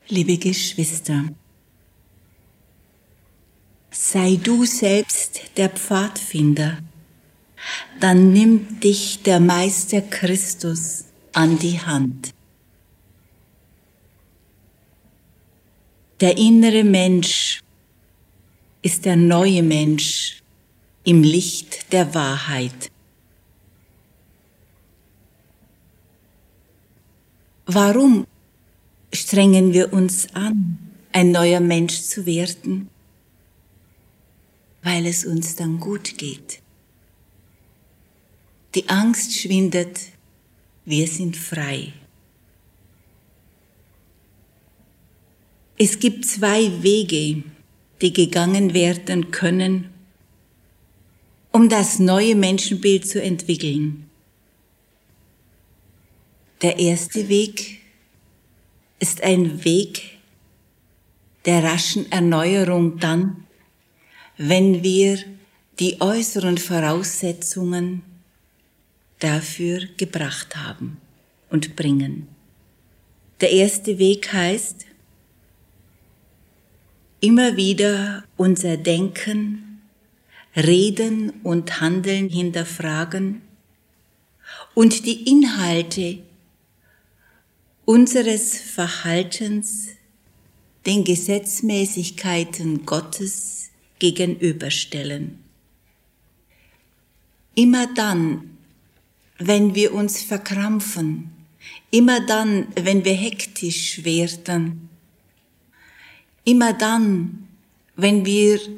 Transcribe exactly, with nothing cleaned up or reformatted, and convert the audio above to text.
Liebe Geschwister, sei du selbst der Pfadfinder, dann nimmt dich der Meister Christus an die Hand. Der innere Mensch ist der neue Mensch im Licht der Wahrheit. Warum strengen wir uns an, ein neuer Mensch zu werden? Weil es uns dann gut geht. Die Angst schwindet, wir sind frei. Es gibt zwei Wege, die gegangen werden können, um das neue Menschenbild zu entwickeln. Der erste Weg ist ein Weg der raschen Erneuerung dann, wenn wir die äußeren Voraussetzungen dafür gebracht haben und bringen. Der erste Weg heißt, immer wieder unser Denken, Reden und Handeln hinterfragen und die Inhalte unseres Verhaltens den Gesetzmäßigkeiten Gottes gegenüberstellen. Immer dann, wenn wir uns verkrampfen, immer dann, wenn wir hektisch werden, immer dann, wenn wir